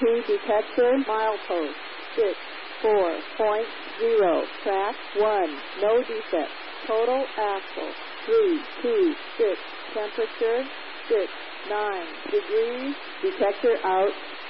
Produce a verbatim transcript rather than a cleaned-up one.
T detector, milepost six four point zero, track one, no defect, total axle three two six, temperature six nine degrees, detector out.